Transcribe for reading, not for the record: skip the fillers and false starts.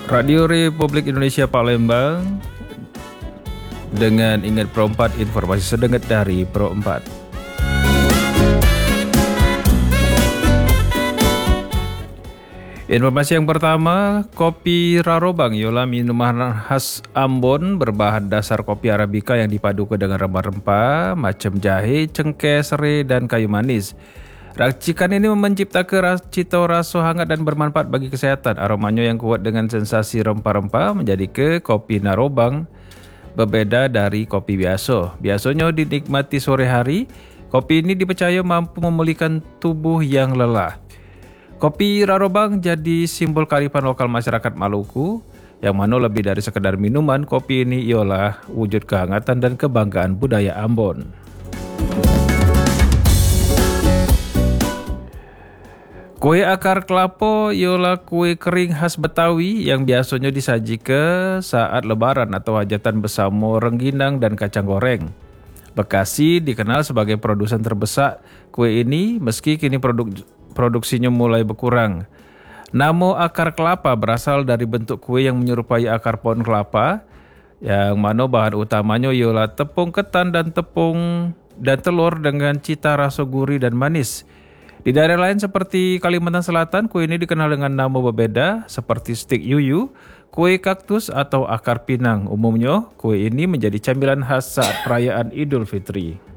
Radio Republik Indonesia Palembang dengan Ingat Pro 4, informasi sedengat dari Pro 4. Informasi yang pertama, kopi Rarobang ialah minuman khas Ambon berbahan dasar kopi Arabica yang dipadukan dengan rempah-rempah macam jahe, cengkeh, serai, dan kayu manis. Racikan ini menciptakan cita rasa hangat dan bermanfaat bagi kesehatan. Aromanya yang kuat dengan sensasi rempah-rempah menjadi ke kopi Narobang berbeda dari kopi biasa. Biasanya dinikmati sore hari, kopi ini dipercaya mampu memulihkan tubuh yang lelah. Kopi Rarobang jadi simbol kearifan lokal masyarakat Maluku, yang mana lebih dari sekedar minuman, kopi ini ialah wujud kehangatan dan kebanggaan budaya Ambon. Kue akar kelapa ialah kue kering khas Betawi yang biasanya disajikan saat lebaran atau hajatan bersama rengginang dan kacang goreng. Bekasi dikenal sebagai produsen terbesar kue ini, meski kini produksinya mulai berkurang. Nama akar kelapa berasal dari bentuk kue yang menyerupai akar pohon kelapa, yang mana bahan utamanya ialah tepung ketan dan telur dengan cita rasa gurih dan manis. Di daerah lain seperti Kalimantan Selatan, kue ini dikenal dengan nama berbeda seperti stik yuyu, kue kaktus atau akar pinang. Umumnya, kue ini menjadi camilan khas saat perayaan Idul Fitri.